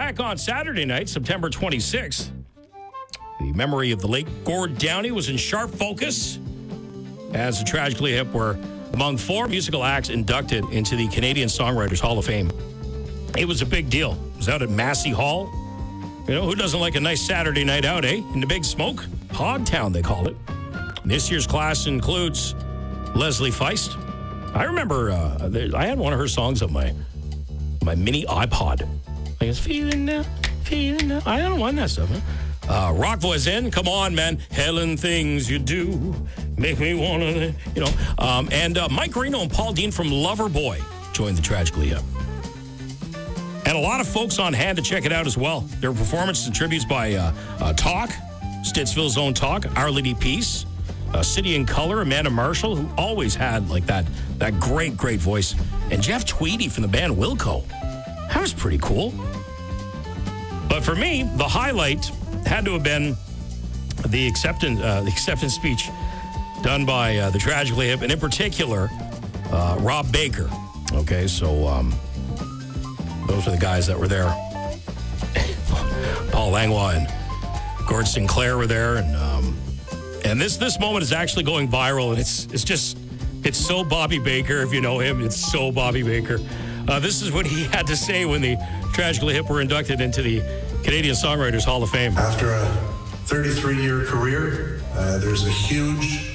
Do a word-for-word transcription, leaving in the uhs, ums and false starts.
back on Saturday night, September twenty-sixth. The memory of the late Gord Downie was in sharp focus as the Tragically Hip were among four musical acts inducted into the Canadian Songwriters Hall of Fame. It was a big deal. It was out at Massey Hall. You know, who doesn't like a nice Saturday night out, eh? In the Big Smoke? Hogtown, they call it. This year's class includes Leslie Feist. I remember uh, there, I had one of her songs on my my mini iPod. I was feeling now, feeling now. I don't want that stuff, man. Uh, Rock Voisin, come on, man. Helen, things you do make me want to, you know. Um, and uh, Mike Reno and Paul Dean from Loverboy joined the Tragically Hip. And a lot of folks on hand to check it out as well. There were performances and tributes by uh, uh, Talk, Stittsville's own Talk, Our Lady Peace, uh, City in Color, Amanda Marshall, who always had like that that great, great voice, and Jeff Tweedy from the band Wilco. That was pretty cool. But for me, the highlight had to have been the acceptance, uh, the acceptance speech done by uh, the Tragically Hip, and in particular, uh, Rob Baker. Okay, so um, those are the guys that were there. Paul Langlois and Gord Sinclair were there, and um, and this this moment is actually going viral, and it's it's just it's so Bobby Baker. If you know him, it's so Bobby Baker. Uh, this is what he had to say when the Tragically Hip were inducted into the Canadian Songwriters Hall of Fame. After a thirty-three year career, uh, there's a huge